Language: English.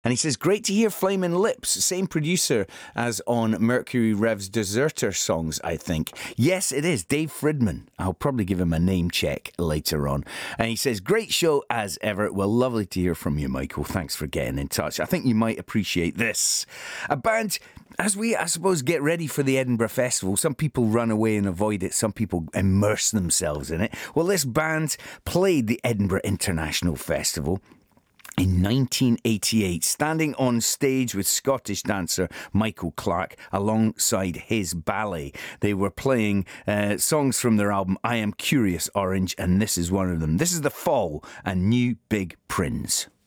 And he says, great to hear Flaming Lips, same producer as on Mercury Rev's Deserter songs, I think. Yes, it is, Dave Fridman. I'll probably give him a name check later on. And he says, great show as ever. Well, lovely to hear from you, Michael. Thanks for getting in touch. I think you might appreciate this. A band, as we, I suppose, get ready for the Edinburgh Festival, some people run away and avoid it, some people immerse themselves in it. Well, this band played the Edinburgh International Festival in 1988, standing on stage with Scottish dancer Michael Clark alongside his ballet. They were playing songs from their album I Am Curious Orange, and this is one of them. This is The Fall and New Big Prince.